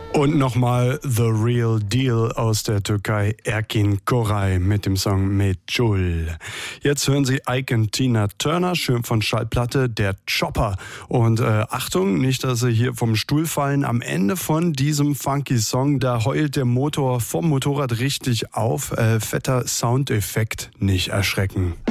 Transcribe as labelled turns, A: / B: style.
A: Und nochmal The Real Deal aus der Türkei, Erkin Koray mit dem Song Mecul. Jetzt hören Sie Ike und Tina Turner, schön von Schallplatte, der Chopper. Und Achtung, nicht, dass Sie hier vom Stuhl fallen. Am Ende von diesem funky Song, da heult der Motor vom Motorrad richtig auf. Fetter Soundeffekt, nicht erschrecken.